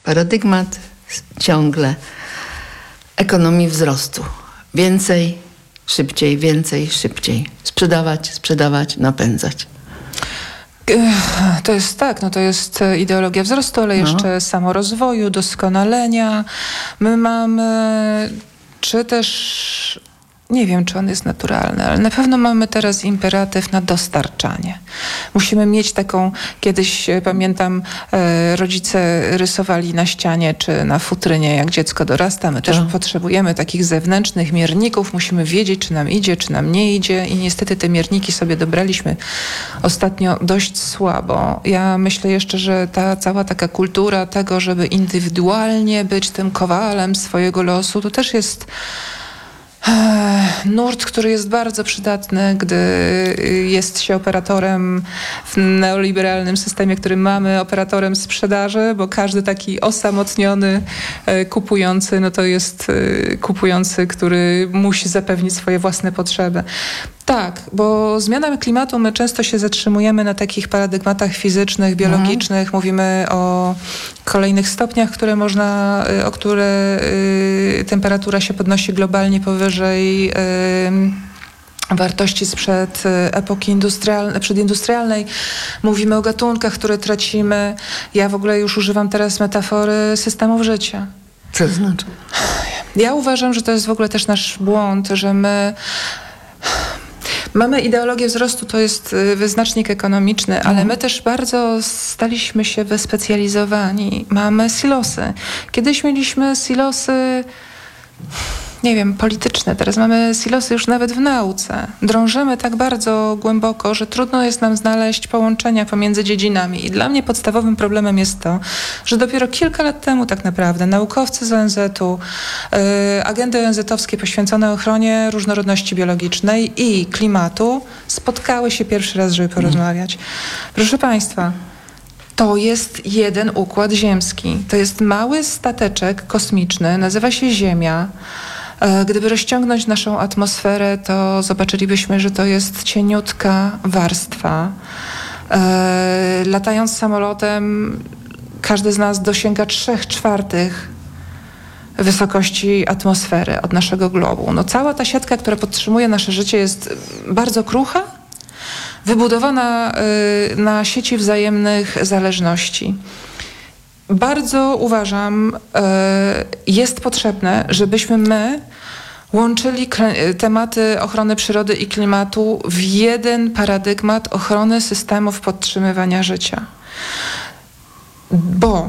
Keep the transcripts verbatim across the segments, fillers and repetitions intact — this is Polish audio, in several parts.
paradygmat ciągle ekonomii wzrostu. Więcej, szybciej, więcej, szybciej. Sprzedawać, sprzedawać, napędzać. To jest tak, no to jest ideologia wzrostu, ale jeszcze no. samorozwoju, doskonalenia. My mamy, czy też, nie wiem, czy on jest naturalny, ale na pewno mamy teraz imperatyw na dostarczanie. Musimy mieć taką, kiedyś pamiętam, e, rodzice rysowali na ścianie czy na futrynie, jak dziecko dorasta. My też to. potrzebujemy takich zewnętrznych mierników. Musimy wiedzieć, czy nam idzie, czy nam nie idzie. I niestety te mierniki sobie dobraliśmy ostatnio dość słabo. Ja myślę jeszcze, że ta cała taka kultura tego, żeby indywidualnie być tym kowalem swojego losu, to też jest nurt, który jest bardzo przydatny, gdy jest się operatorem w neoliberalnym systemie, który mamy, operatorem sprzedaży, bo każdy taki osamotniony kupujący, no to jest kupujący, który musi zapewnić swoje własne potrzeby. Tak, bo zmiana klimatu, my często się zatrzymujemy na takich paradygmatach fizycznych, biologicznych. Mhm. Mówimy o kolejnych stopniach, które można, o które y, temperatura się podnosi globalnie powyżej y, wartości sprzed epoki industrialnej, przedindustrialnej. Mówimy o gatunkach, które tracimy. Ja w ogóle już używam teraz metafory systemów życia. Co to znaczy? Ja uważam, że to jest w ogóle też nasz błąd, że my mamy ideologię wzrostu, to jest wyznacznik ekonomiczny, ale my też bardzo staliśmy się wyspecjalizowani. Mamy silosy. Kiedyś mieliśmy silosy, nie wiem, polityczne. Teraz mamy silosy już nawet w nauce. Drążymy tak bardzo głęboko, że trudno jest nam znaleźć połączenia pomiędzy dziedzinami. I dla mnie podstawowym problemem jest to, że dopiero kilka lat temu tak naprawdę naukowcy z O N Z u, yy, agendy O N Z owskie poświęcone ochronie różnorodności biologicznej i klimatu spotkały się pierwszy raz, żeby porozmawiać. Proszę Państwa, to jest jeden układ ziemski. To jest mały stateczek kosmiczny, nazywa się Ziemia. Gdyby rozciągnąć naszą atmosferę, to zobaczylibyśmy, że to jest cieniutka warstwa. E, latając samolotem, każdy z nas dosięga trzech czwartych wysokości atmosfery od naszego globu. No, cała ta siatka, która podtrzymuje nasze życie, jest bardzo krucha, wybudowana y, na sieci wzajemnych zależności. Bardzo uważam, y, jest potrzebne, żebyśmy my łączyli kl- tematy ochrony przyrody i klimatu w jeden paradygmat ochrony systemów podtrzymywania życia. Bo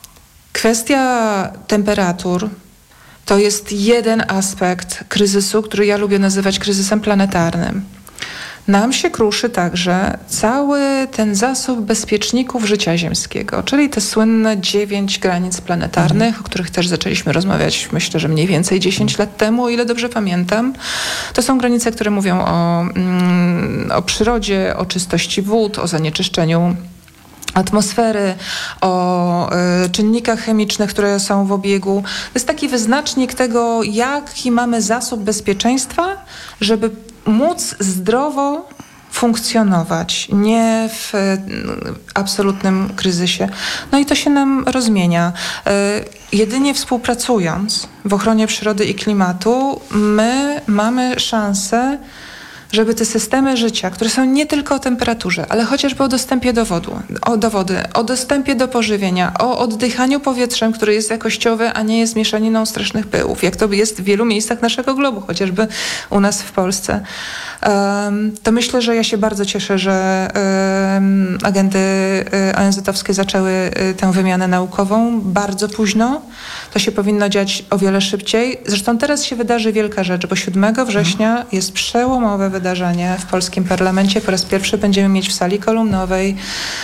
kwestia temperatur to jest jeden aspekt kryzysu, który ja lubię nazywać kryzysem planetarnym. Nam się kruszy także cały ten zasób bezpieczników życia ziemskiego, czyli te słynne dziewięć granic planetarnych, mhm. o których też zaczęliśmy rozmawiać, myślę, że mniej więcej dziesięć lat temu, o ile dobrze pamiętam. To są granice, które mówią o, mm, o przyrodzie, o czystości wód, o zanieczyszczeniu atmosfery, o y, czynnikach chemicznych, które są w obiegu. To jest taki wyznacznik tego, jaki mamy zasób bezpieczeństwa, żeby móc zdrowo funkcjonować, nie w y, absolutnym kryzysie. No i to się nam rozmienia. Y, jedynie współpracując w ochronie przyrody i klimatu, my mamy szansę, żeby te systemy życia, które są nie tylko o temperaturze, ale chociażby o dostępie do, wodu, o, do wody, o dostępie do pożywienia, o oddychaniu powietrzem, które jest jakościowe, a nie jest mieszaniną strasznych pyłów, jak to jest w wielu miejscach naszego globu, chociażby u nas w Polsce. Um, to myślę, że ja się bardzo cieszę, że um, agendy O N Z owskie zaczęły y, tę wymianę naukową bardzo późno. To się powinno dziać o wiele szybciej. Zresztą teraz się wydarzy wielka rzecz, bo siódmego września jest przełomowe wydarzenie w polskim parlamencie. Po raz pierwszy będziemy mieć w sali kolumnowej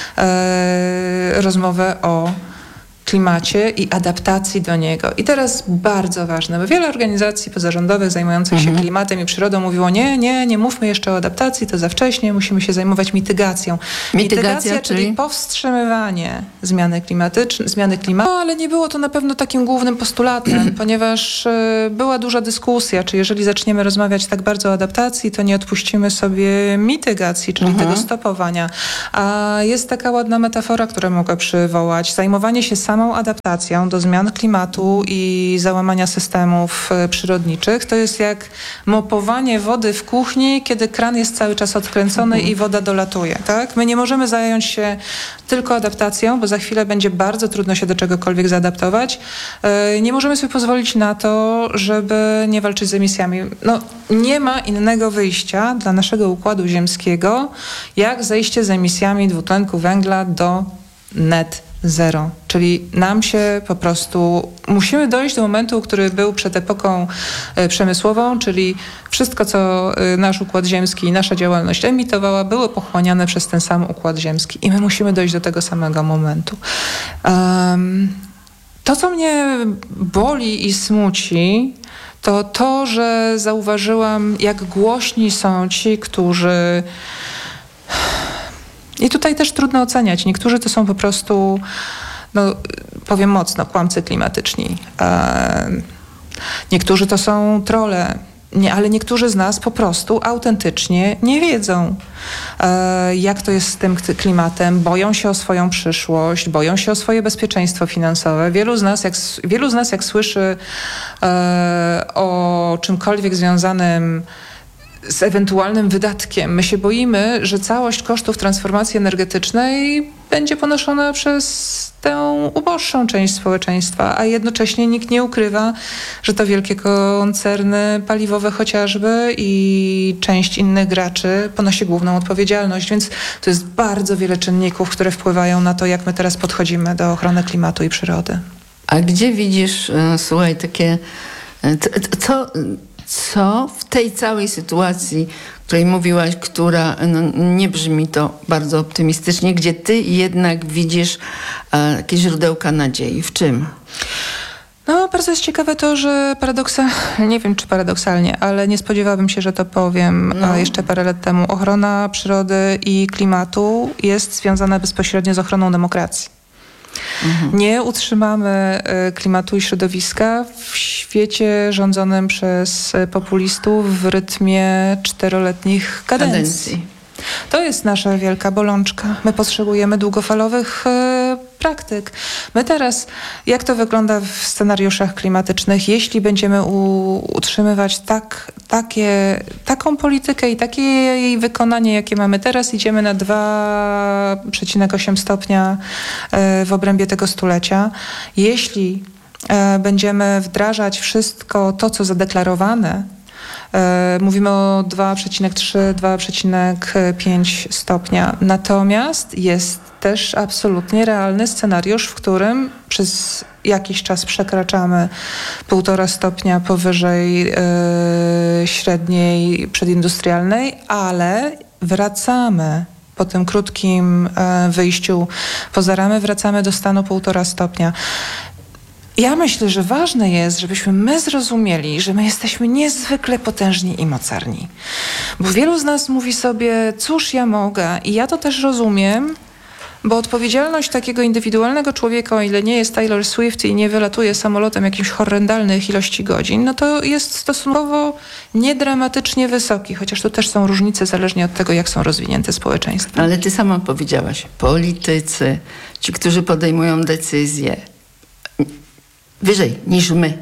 e, rozmowę o klimacie i adaptacji do niego. I teraz bardzo ważne, bo wiele organizacji pozarządowych zajmujących mhm. się klimatem i przyrodą mówiło, nie, nie, nie mówmy jeszcze o adaptacji, to za wcześnie, musimy się zajmować mitygacją. Mitygacja, Mitygacja czyli, czyli powstrzymywanie zmiany klimatycznej, zmiany klimatu. No, ale nie było to na pewno takim głównym postulatem, ponieważ y, była duża dyskusja, czy jeżeli zaczniemy rozmawiać tak bardzo o adaptacji, to nie odpuścimy sobie mitygacji, czyli mhm. tego stopowania. A jest taka ładna metafora, która mogę przywołać. Zajmowanie się samą samą adaptacją do zmian klimatu i załamania systemów e, przyrodniczych. To jest jak mopowanie wody w kuchni, kiedy kran jest cały czas odkręcony mhm. i woda dolatuje. Tak? My nie możemy zająć się tylko adaptacją, bo za chwilę będzie bardzo trudno się do czegokolwiek zaadaptować. E, nie możemy sobie pozwolić na to, żeby nie walczyć z emisjami. No, nie ma innego wyjścia dla naszego układu ziemskiego, jak zejście z emisjami dwutlenku węgla do net zero. Czyli nam się po prostu musimy dojść do momentu, który był przed epoką e, przemysłową, czyli wszystko, co e, nasz układ ziemski i nasza działalność emitowała, było pochłaniane przez ten sam układ ziemski. I my musimy dojść do tego samego momentu. Um, to, co mnie boli i smuci, to to, że zauważyłam, jak głośni są ci, którzy... I tutaj też trudno oceniać. Niektórzy to są po prostu, no powiem mocno, kłamcy klimatyczni. E, niektórzy to są trolle, nie, ale niektórzy z nas po prostu autentycznie nie wiedzą, e, jak to jest z tym klimatem. Boją się o swoją przyszłość, boją się o swoje bezpieczeństwo finansowe. Wielu z nas, jak, wielu z nas, jak słyszy e, o czymkolwiek związanym z ewentualnym wydatkiem. My się boimy, że całość kosztów transformacji energetycznej będzie ponoszona przez tę uboższą część społeczeństwa, a jednocześnie nikt nie ukrywa, że to wielkie koncerny paliwowe chociażby i część innych graczy ponosi główną odpowiedzialność, więc to jest bardzo wiele czynników, które wpływają na to, jak my teraz podchodzimy do ochrony klimatu i przyrody. A gdzie widzisz, słuchaj, takie... Co... Co w tej całej sytuacji, o której mówiłaś, która no, nie brzmi to bardzo optymistycznie, gdzie ty jednak widzisz e, jakieś źródełka nadziei? W czym? No, bardzo jest ciekawe to, że paradoksalnie, nie wiem czy paradoksalnie, ale nie spodziewałabym się, że to powiem no. jeszcze parę lat temu. Ochrona przyrody i klimatu jest związana bezpośrednio z ochroną demokracji. Mhm. Nie utrzymamy klimatu i środowiska w świecie rządzonym przez populistów w rytmie czteroletnich kadencji. kadencji. To jest nasza wielka bolączka. My potrzebujemy długofalowych e, praktyk. My teraz, jak to wygląda w scenariuszach klimatycznych, jeśli będziemy u, utrzymywać tak, takie, taką politykę i takie jej wykonanie, jakie mamy teraz, idziemy na dwa przecinek osiem stopnia e, w obrębie tego stulecia. Jeśli e, będziemy wdrażać wszystko to, co zadeklarowane, mówimy o dwa przecinek trzy, dwa przecinek pięć stopnia. Natomiast jest też absolutnie realny scenariusz, w którym przez jakiś czas przekraczamy półtora stopnia powyżej yy, średniej przedindustrialnej, ale wracamy po tym krótkim yy, wyjściu poza ramy, wracamy do stanu półtora stopnia. Ja myślę, że ważne jest, żebyśmy my zrozumieli, że my jesteśmy niezwykle potężni i mocarni. Bo wielu z nas mówi sobie, cóż ja mogę, i ja to też rozumiem, bo odpowiedzialność takiego indywidualnego człowieka, o ile nie jest Taylor Swift i nie wylatuje samolotem jakichś horrendalnych ilości godzin, no to jest stosunkowo niedramatycznie wysoki, chociaż to też są różnice zależnie od tego, jak są rozwinięte społeczeństwa. Ale ty sama powiedziałaś, politycy, ci, którzy podejmują decyzje, wyżej niż my.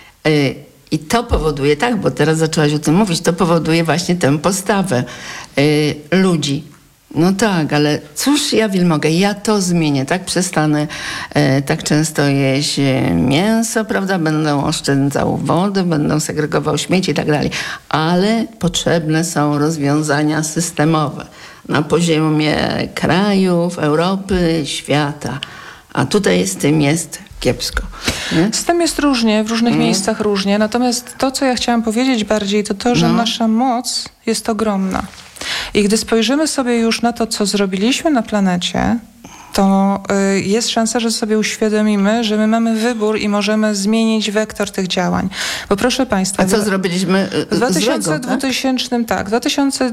I to powoduje, tak, bo teraz zaczęłaś o tym mówić, to powoduje właśnie tę postawę ludzi. No tak, ale cóż ja wil mogę, ja to zmienię, tak? Przestanę tak często jeść mięso, prawda? Będę oszczędzał wody, będę segregował śmieci i tak dalej. Ale potrzebne są rozwiązania systemowe na poziomie krajów, Europy, świata. A tutaj z tym jest kiepsko. Nie? Z tym jest różnie, w różnych mm. miejscach różnie. Natomiast to, co ja chciałam powiedzieć bardziej, to to, że no. nasza moc jest ogromna. I gdy spojrzymy sobie już na to, co zrobiliśmy na planecie, to y, jest szansa, że sobie uświadomimy, że my mamy wybór i możemy zmienić wektor tych działań. Bo proszę Państwa... A co zrobiliśmy y, w dwa tysiące dwudziestym, tak? tak, w dwa tysiące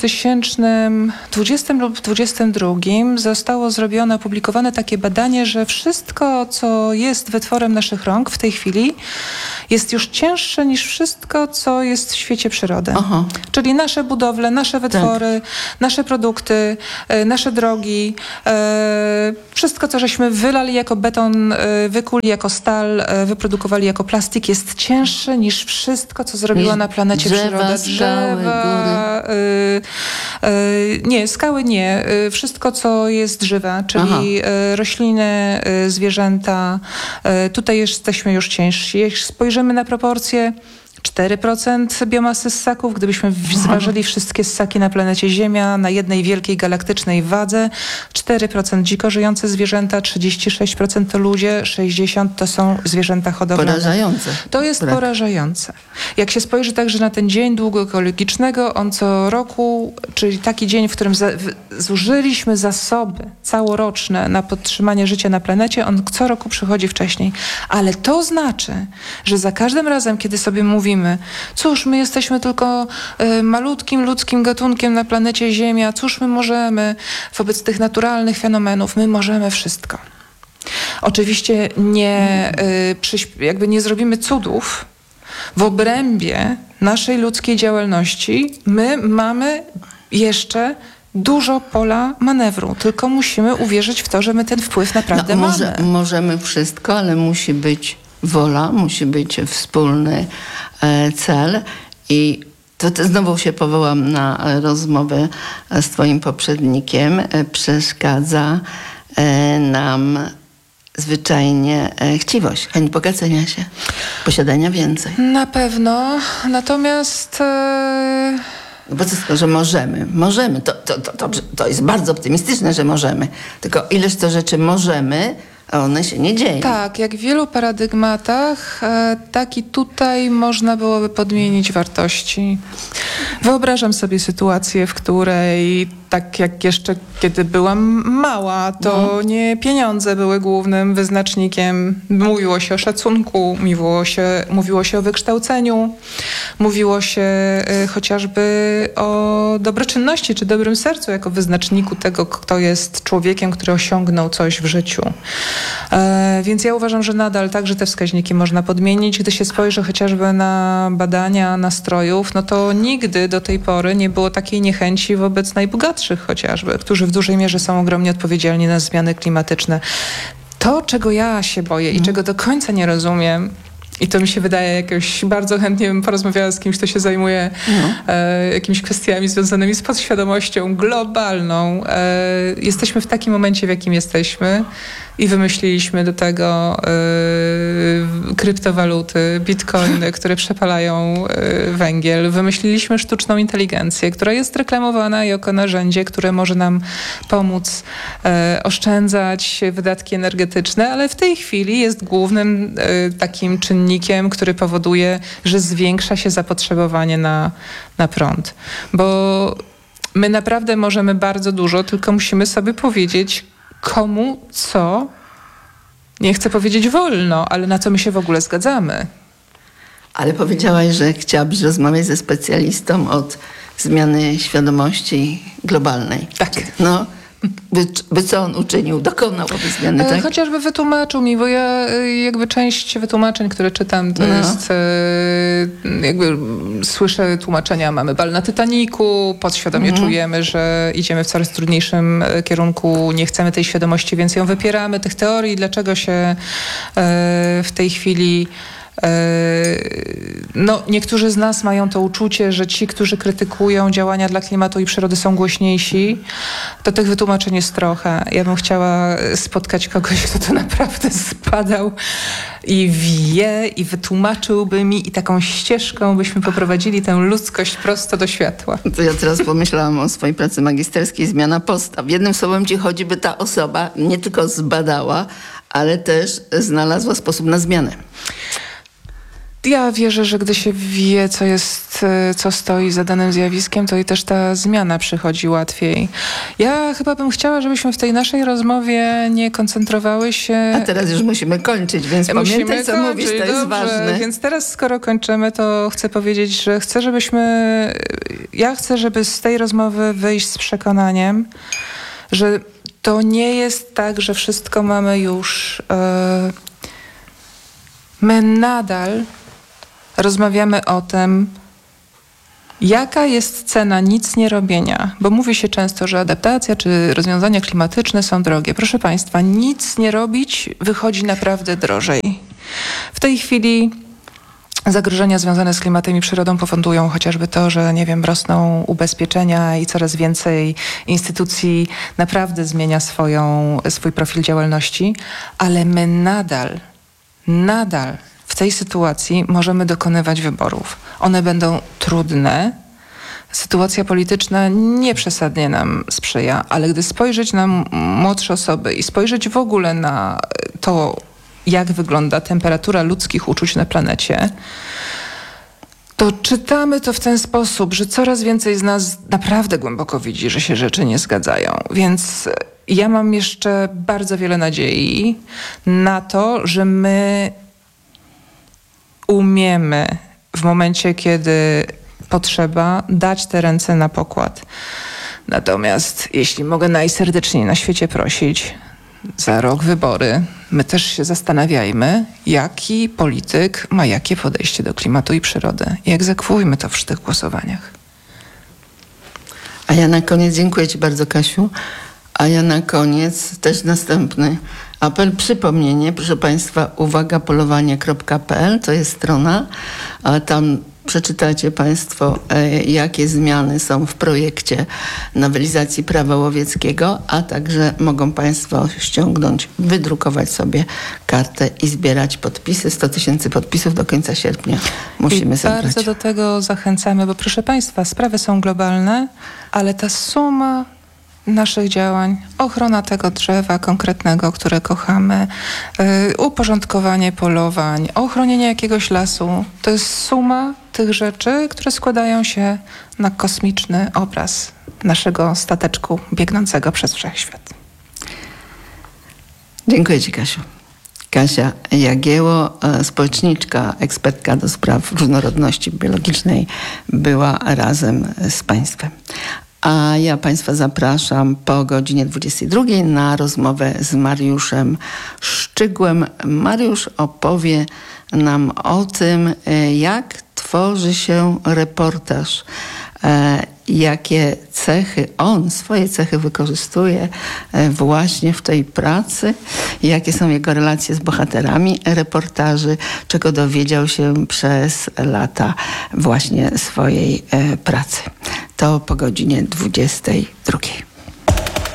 dwudziestym lub dwa tysiące dwudziestym drugim zostało zrobione, opublikowane takie badanie, że wszystko, co jest wytworem naszych rąk w tej chwili, jest już cięższe niż wszystko, co jest w świecie przyrody. Aha. Czyli nasze budowle, nasze wytwory, tak. nasze produkty, nasze drogi, e, wszystko, co żeśmy wylali jako beton, e, wykuli jako stal, e, wyprodukowali jako plastik, jest cięższe niż wszystko, co zrobiła Niż na planecie drzewa, przyroda. skały, Drzewa, e, e, nie, skały nie. E, wszystko, co jest żywe, czyli e, rośliny, e, zwierzęta. E, tutaj jesteśmy już ciężsi. Jeśli spojrzymy na proporcje, cztery procent biomasy ssaków, gdybyśmy zważyli wszystkie ssaki na planecie Ziemia na jednej wielkiej galaktycznej wadze, cztery procent dziko żyjące zwierzęta, trzydzieści sześć procent to ludzie, sześćdziesiąt procent to są zwierzęta hodowlane. Porażające. To jest Brak. porażające. Jak się spojrzy także na ten dzień długu ekologicznego, on co roku, czyli taki dzień, w którym za, w, zużyliśmy zasoby całoroczne na podtrzymanie życia na planecie, on co roku przychodzi wcześniej. Ale to znaczy, że za każdym razem, kiedy sobie mówimy, cóż, my jesteśmy tylko y, malutkim ludzkim gatunkiem na planecie Ziemia, cóż my możemy wobec tych naturalnych fenomenów, my możemy wszystko. Oczywiście nie, y, przyśp- jakby nie zrobimy cudów. W obrębie naszej ludzkiej działalności my mamy jeszcze dużo pola manewru, tylko musimy uwierzyć w to, że my ten wpływ naprawdę no, może, mamy. Możemy wszystko, ale musi być wola, musi być wspólny e, cel i to, to znowu się powołam na rozmowę z twoim poprzednikiem. E, przeszkadza e, nam zwyczajnie e, chciwość, chęć bogacenia się, posiadania więcej. Na pewno, natomiast... E... No bo co, że możemy, możemy, to, to, to, to, to jest bardzo optymistyczne, że możemy, tylko ileż to rzeczy możemy, a one się nie dzieją. Tak, jak w wielu paradygmatach, e, tak i tutaj można byłoby podmienić wartości. Wyobrażam sobie sytuację, w której tak jak jeszcze kiedy byłam mała, to no. nie pieniądze były głównym wyznacznikiem. Mówiło się o szacunku, mówiło się, mówiło się o wykształceniu, mówiło się y, chociażby o dobroczynności czy dobrym sercu jako wyznaczniku tego, kto jest człowiekiem, który osiągnął coś w życiu. E, więc ja uważam, że nadal także te wskaźniki można podmienić. Gdy się spojrzy chociażby na badania nastrojów, no to nigdy do tej pory nie było takiej niechęci wobec najbogatszych chociażby, którzy w dużej mierze są ogromnie odpowiedzialni za zmiany klimatyczne. To, czego ja się boję mm. i czego do końca nie rozumiem, i to mi się wydaje jakoś bardzo chętnie bym porozmawiała z kimś, kto się zajmuje no. e, jakimiś kwestiami związanymi z podświadomością globalną. E, jesteśmy w takim momencie, w jakim jesteśmy i wymyśliliśmy do tego e, kryptowaluty, bitcoiny, które przepalają e, węgiel. Wymyśliliśmy sztuczną inteligencję, która jest reklamowana jako narzędzie, które może nam pomóc e, oszczędzać wydatki energetyczne, ale w tej chwili jest głównym e, takim czynnikiem, który powoduje, że zwiększa się zapotrzebowanie na, na prąd. Bo my naprawdę możemy bardzo dużo, tylko musimy sobie powiedzieć, komu co, nie chcę powiedzieć wolno, ale na co my się w ogóle zgadzamy. Ale powiedziałaś, że chciałabyś rozmawiać ze specjalistą od zmiany świadomości globalnej. Tak. No, by, by co on uczynił? Dokonał wobec zmiany, tak? Chociażby wytłumaczył mi, bo ja jakby część wytłumaczeń, które czytam, to no. jest jakby słyszę tłumaczenia, mamy bal na Titanicu, podświadomie mhm. czujemy, że idziemy w coraz trudniejszym kierunku, nie chcemy tej świadomości, więc ją wypieramy, tych teorii, dlaczego się w tej chwili no, niektórzy z nas mają to uczucie, że ci, którzy krytykują działania dla klimatu i przyrody są głośniejsi, to tych wytłumaczeń jest trochę. Ja bym chciała spotkać kogoś, kto to naprawdę zbadał i wie i wytłumaczyłby mi i taką ścieżką byśmy poprowadzili tę ludzkość prosto do światła. To ja teraz pomyślałam o swojej pracy magisterskiej, zmiana postaw. Jednym słowem ci chodzi, by ta osoba nie tylko zbadała, ale też znalazła sposób na zmianę. Ja wierzę, że gdy się wie, co jest, co stoi za danym zjawiskiem, to i też ta zmiana przychodzi łatwiej. Ja chyba bym chciała, żebyśmy w tej naszej rozmowie nie koncentrowały się... A teraz już musimy kończyć, więc musimy pamiętaj, co kończyć, mówisz, to jest dobrze. ważne. Więc teraz, skoro kończymy, to chcę powiedzieć, że chcę, żebyśmy... Ja chcę, żeby z tej rozmowy wyjść z przekonaniem, że to nie jest tak, że wszystko mamy już... Yy... My nadal rozmawiamy o tym, Jaka jest cena nic nie robienia? Bo mówi się często, że adaptacja czy rozwiązania klimatyczne są drogie. Proszę Państwa, nic nie robić wychodzi naprawdę drożej. W tej chwili zagrożenia związane z klimatem i przyrodą powodują chociażby to, że nie wiem, rosną ubezpieczenia i coraz więcej instytucji naprawdę zmienia swoją, swój profil działalności, ale my nadal, nadal w tej sytuacji możemy dokonywać wyborów. One będą trudne. Sytuacja polityczna nieprzesadnie nam sprzyja, ale gdy spojrzeć na młodsze osoby i spojrzeć w ogóle na to, jak wygląda temperatura ludzkich uczuć na planecie, to czytamy to w ten sposób, że coraz więcej z nas naprawdę głęboko widzi, że się rzeczy nie zgadzają. Więc ja mam jeszcze bardzo wiele nadziei na to, że my umiemy w momencie, kiedy potrzeba, dać te ręce na pokład. Natomiast jeśli mogę najserdeczniej na świecie prosić, za rok wybory, my też się zastanawiajmy, jaki polityk ma jakie podejście do klimatu i przyrody i egzekwujmy to w tych głosowaniach. A ja na koniec, dziękuję Ci bardzo, Kasiu, a ja na koniec też następny apel, przypomnienie, proszę Państwa, uwaga polowanie kropka p l, to jest strona, a tam przeczytacie Państwo, e, jakie zmiany są w projekcie nowelizacji prawa łowieckiego, a także mogą Państwo ściągnąć, wydrukować sobie kartę i zbierać podpisy. sto tysięcy podpisów do końca sierpnia musimy I zebrać. Bardzo do tego zachęcamy, bo proszę Państwa, sprawy są globalne, ale ta suma naszych działań, ochrona tego drzewa konkretnego, które kochamy, yy, uporządkowanie polowań, ochronienie jakiegoś lasu, to jest suma tych rzeczy, które składają się na kosmiczny obraz naszego stateczku biegnącego przez wszechświat. Dziękuję Ci, Kasiu. Kasia Jagieło, społeczniczka, ekspertka do spraw różnorodności biologicznej, była razem z Państwem. A ja Państwa zapraszam po godzinie dwudziestej drugiej na rozmowę z Mariuszem Szczygłem. Mariusz opowie nam o tym, jak tworzy się reportaż, jakie cechy on, swoje cechy wykorzystuje właśnie w tej pracy, jakie są jego relacje z bohaterami reportaży, czego dowiedział się przez lata właśnie swojej pracy. To po godzinie dwudziestej drugiej.